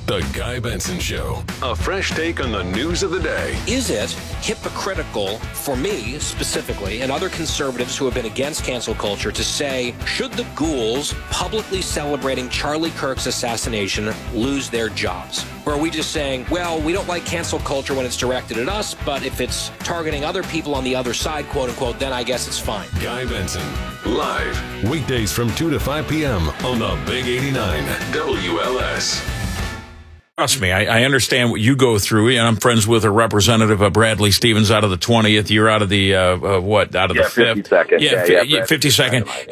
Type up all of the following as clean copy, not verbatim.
The Guy Benson Show. A fresh take on the news of the day. Is it hypocritical for me specifically and other conservatives who have been against cancel culture to say, should the ghouls publicly celebrating Charlie Kirk's assassination lose their jobs? Or are we just saying, well, we don't like cancel culture when it's directed at us, but if it's targeting other people on the other side, quote unquote, then I guess it's fine. Guy Benson, live, weekdays from 2 to 5 p.m. on the Big 89 WLS. Trust me, I understand what you go through. And I'm friends with a representative of Bradley Stevens out of the 20th. You're out of the, out of the 5th? 52nd. Yeah, 52nd.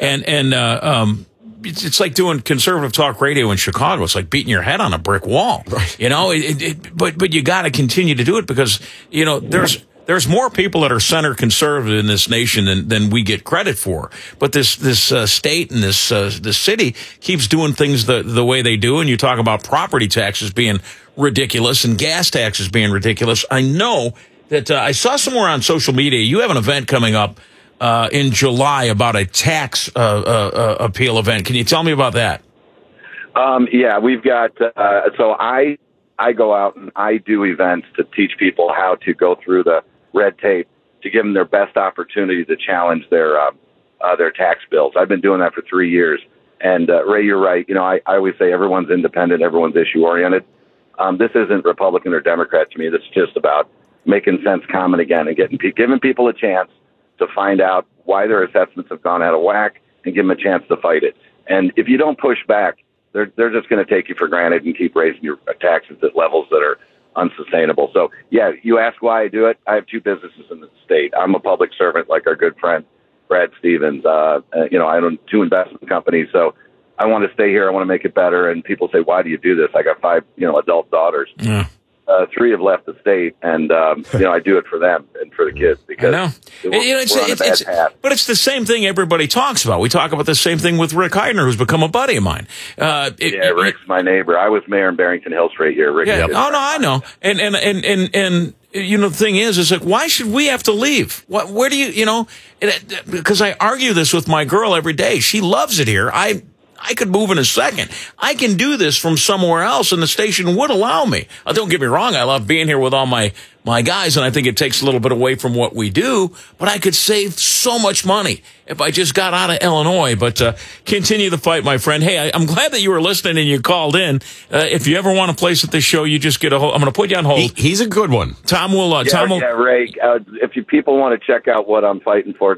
And it's like doing conservative talk radio in Chicago. It's like beating your head on a brick wall. Right. You know, but you got to continue to do it because, you know, there's more people that are center conservative in this nation than we get credit for. But this state and this city keeps doing things the way they do. And you talk about property taxes being ridiculous and gas taxes being ridiculous. I know that I saw somewhere on social media you have an event coming up in July about a tax appeal event. Can you tell me about that? Yeah, we've got so I go out and I do events to teach people how to go through the red tape to give them their best opportunity to challenge their tax bills. I've been doing that for 3 years. And Ray, you're right. You know, I always say everyone's independent, everyone's issue oriented. This isn't Republican or Democrat to me. This is just about making sense common again and giving people a chance to find out why their assessments have gone out of whack and give them a chance to fight it. And if you don't push back, they're just going to take you for granted and keep raising your taxes at levels that are unsustainable. So, yeah, you ask why I do it. I have 2 businesses in the state. I'm a public servant like our good friend Brad Stevens. You know, I own 2 investment companies. So I want to stay here. I want to make it better. And people say, why do you do this? I got 5, adult daughters. Yeah. 3 have left the state, and I do it for them and for the kids because I know. But it's the same thing everybody talks about. We talk about the same thing with Rick Heidner, who's become a buddy of mine. Rick's my neighbor. I was mayor in Barrington Hills for 8 years. Rick, yeah. Oh no, I know. And you know, the thing is like, why should we have to leave? Where do you because I argue this with my girl every day. She loves it here. I could move in a second. I can do this from somewhere else, and the station would allow me. Don't get me wrong. I love being here with all my guys, and I think it takes a little bit away from what we do, but I could save so much money if I just got out of Illinois. But continue the fight, my friend. Hey, I'm glad that you were listening and you called in. If you ever want a place at the show, you just get a hold. I'm going to put you on hold. He's a good one. Tom will. Ray, if you people want to check out what I'm fighting for,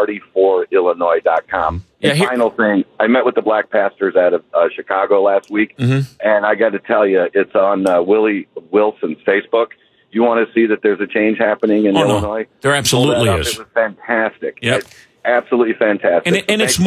Marty4Illinois.com. And final thing, I met with the black pastors out of Chicago last week, and I got to tell you, it's on Willie Wilson's Facebook. You want to see that there's a change happening in Illinois? No, there absolutely is. It was fantastic. Yep. It's absolutely fantastic. And it's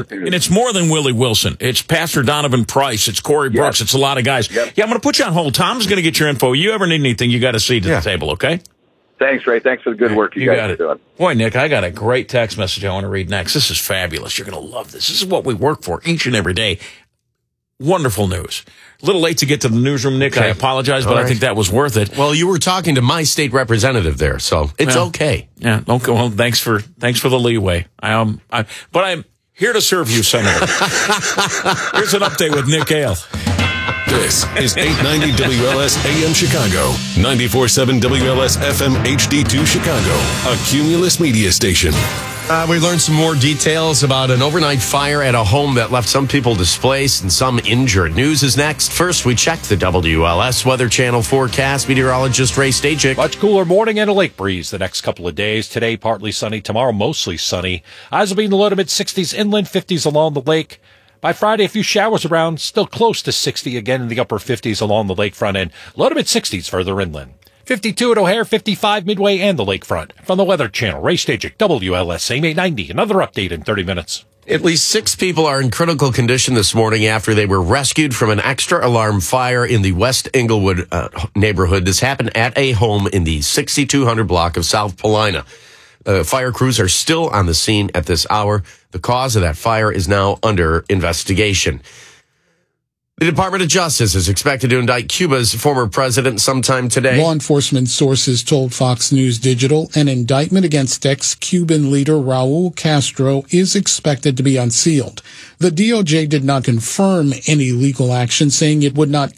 more than Willie Wilson. It's Pastor Donovan Price. It's Corey Brooks. It's a lot of guys. Yep. Yeah, I'm going to put you on hold. Tom's going to get your info. You ever need anything, you got to see to the table, okay? Thanks, Ray. Thanks for the good work you guys are doing. Boy, Nick, I got a great text message I want to read next. This is fabulous. You're going to love this. This is what we work for each and every day. Wonderful news. A little late to get to the newsroom, Nick. Okay. I apologize, but I think that was worth it. Well, you were talking to my state representative there, so it's okay. Yeah. Okay. Well, thanks for the leeway. But I'm here to serve you, Senator. Here's an update with Nick Hale. This is 890 WLS AM Chicago, 94.7 WLS FM HD2 Chicago, a Cumulus media station. We learned some more details about an overnight fire at a home that left some people displaced and some injured. News is next. First, we check the WLS Weather Channel forecast. Meteorologist Ray Stajic. Much cooler morning and a lake breeze the next couple of days. Today, partly sunny. Tomorrow, mostly sunny. Highs will be in the low to mid-60s inland, 50s along the lake. By Friday, a few showers around, still close to 60 again in the upper 50s along the lakefront and low to mid-60s further inland. 52 at O'Hare, 55 Midway and the lakefront. From the Weather Channel, Ray Stajic, WLS, AM 890. Another update in 30 minutes. At least 6 people are in critical condition this morning after they were rescued from an extra alarm fire in the West Englewood neighborhood. This happened at a home in the 6200 block of South Paulina. Fire crews are still on the scene at this hour. The cause of that fire is now under investigation. The Department of Justice is expected to indict Cuba's former president sometime today. Law enforcement sources told Fox News Digital an indictment against ex-Cuban leader Raul Castro is expected to be unsealed. The DOJ did not confirm any legal action, saying it would not